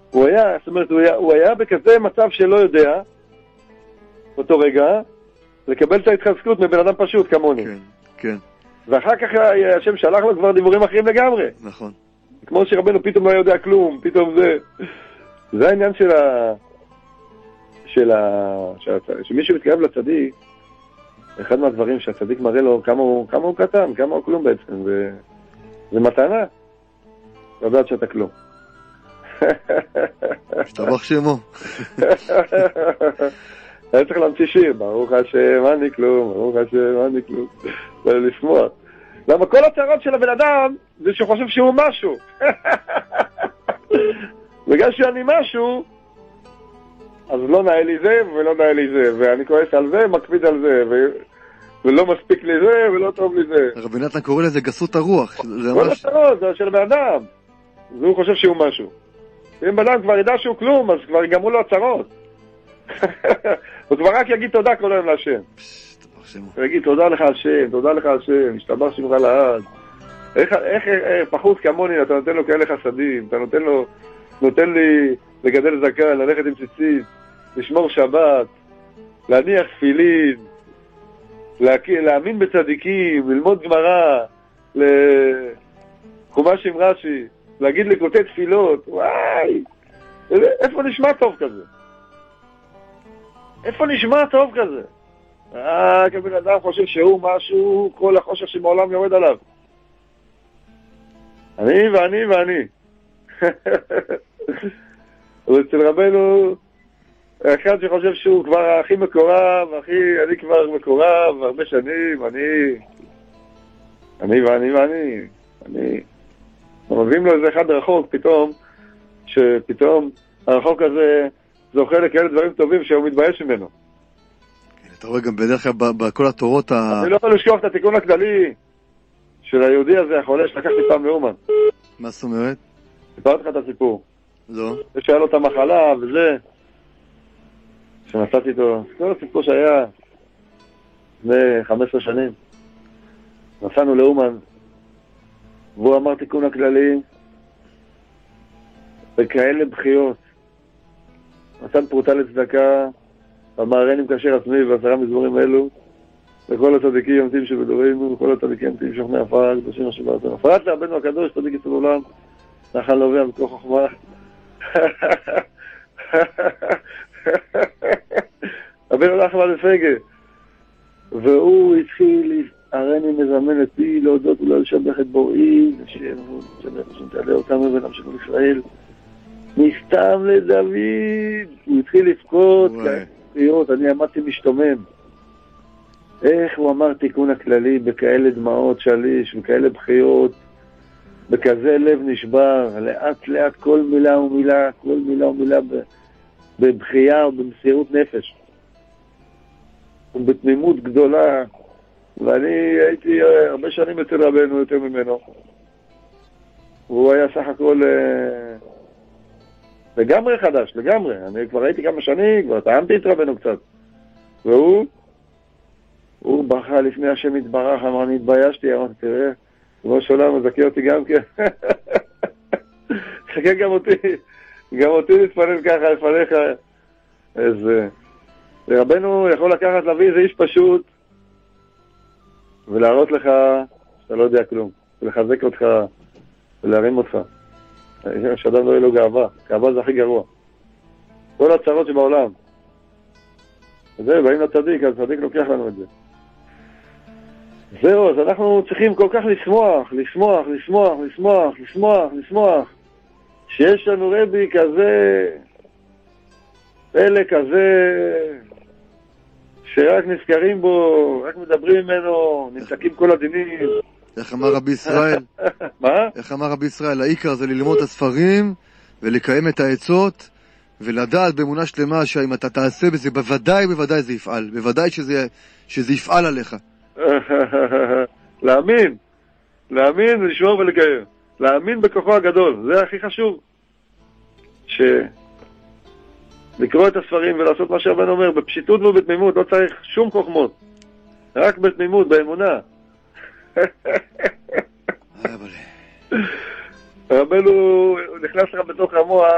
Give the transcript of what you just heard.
הוא היה, זאת אומרת, הוא היה בכזה מצב שלא יודע, אותו רגע, לקבל את ההתחזקות מבן אדם פשוט כמוני. כן, כן. ואחר כך השם שלח לו כבר דיבורים אחרים לגמרי. נכון. כמו שרבנו פתאום לא יודע כלום, פתאום זה העניין שמישהו מתקרב לצדיק, אחד מהדברים שהצדיק מראה לו כמה הוא קטן, כמה הוא כלום בעצם, זה מתנה, לדעת שאתה כלום. השתבח שמו. היה צריך להמציא שיר, ברוך השם אני כלום, ברוך השם אני כלום, ולשמוע. למה כל הצרות של הבן אדם זה שהוא חושב שהוא משהו. בגלל שאני משהו, אז לא נהיה לי זה ולא נהיה לי זה, ואני כועס על זה, מקפיד על זה, ולא מספיק לי זה ולא טוב לי זה. רבי נתן קורא לזה גסות הרוח. כל הצרות זה של הבן אדם, והוא חושב שהוא משהו. אם בן אדם כבר ידע שהוא כלום, אז כבר יגמרו לו הצרות. הוא כבר רק יגיד תודה כל היום להשם. הוא יגיד תודה לך השם, תודה לך השם, השתבח שמך לעד. איך פחות כמוני אתה נותן לו כאלה חסדים, אתה נותן לי לגדל זקן, ללכת עם ציצית, לשמור שבת, להניח תפילין, להאמין בצדיקים, ללמוד גמרא, לחומש עם רש"י, להגיד לקוטי תפילות. וואי, איפה נשמע טוב כזה? איפה נשמע טוב כזה? כבן אדם חושב שהוא משהו, כל החושך שבעולם יורד עליו. אני ואני ואני. ואצל רבנו, אחד שחושב שהוא כבר הכי מקורב, אני כבר מקורב, הרבה שנים, אני ואני ואני. מביאים לו איזה אחד רחוק פתאום, שפתאום הרחוק הזה זוכה לכאלה דברים טובים שהוא מתבייש ממנו. אתה רואה גם בדרך כלל בכל התורות אני לא יכול לשכוח את התיקון הכללי של היהודי הזה, החולה שלקחתי פעם מאומן. מה זאת אומרת? סיפרתי לך את הסיפור. לא. זה שהיה לו את המחלה וזה, שנסעתי איתו, כל הסיפור שהיה לפני 15 שנים. נסענו לאומן, והוא אמר תיקון הכללי, וכאלה בחיות. נתן פרוטה לצדקה, אמר אין אם כאשר עצמי ועשרה מזמורים אלו, וכל הצדיקים ימתים שבדורנו, וכל הצדיקים ימתים שוכני עפר, קדושים השבעתם. פרט לרבנו הקדוש, צדיק יצור עולם, נחל נובע מכוח חוכמה. רבנו נחמן בפגה, והוא התחיל, הריני מזמן את פי להודות ולא לשבח את בוראי, ושתעלה אותנו ונמשיכו לישראל. מסתם לדוד, הוא התחיל לבכות, אני עמדתי משתומם. איך הוא אמר תיקון הכללי בכאלה דמעות שליש, בכאלה בחיות, בכזה לב נשבר, לאט לאט כל מילה ומילה, כל מילה ומילה בבחייה ובמסירות נפש. ובתמימות גדולה, ואני הייתי הרבה שנים אצל רבנו יותר ממנו. והוא היה סך הכל לגמרי חדש, לגמרי. אני כבר הייתי כמה שנים, כבר טעמתי את רבנו קצת. הוא בכה לפני השם יתברך, אמר, אני התביישתי, אמרתי, תראה, כמו שעולם מזכה אותי גם כן. חכה גם אותי להתפלל ככה, לפניך. איזה... רבנו יכול לקחת להביא איזה איש פשוט, ולהראות לך שאתה לא יודע כלום, ולחזק אותך, ולהרים אותך. שאדם לא יהיה לו גאווה, גאווה זה הכי גרוע. כל הצרות שבעולם. וזה, באים לצדיק, אז צדיק לוקח לנו את זה. זהו, אז אנחנו צריכים כל כך לשמוח, שיש לנו רבי כזה, פלא כזה, שרק נזכרים בו, רק מדברים ממנו, נמתקים כל הדינים. איך אמר רבי ישראל? מה? איך אמר רבי ישראל? העיקר זה ללמוד את הספרים ולקיים את העצות ולדעת באמונה שלמה שאם אתה תעשה בזה בוודאי זה יפעל, בוודאי שזה יפעל עליך. להאמין ולשמור ולקיים, להאמין בכוחו הגדול, זה הכי חשוב. לקרוא את הספרים ולעשות מה שהרבנו אומר בפשיטות ובתמימות, לא צריך שום חוכמות, רק בתמימות, באמונה. רבנו נכנס לך בתוך המוח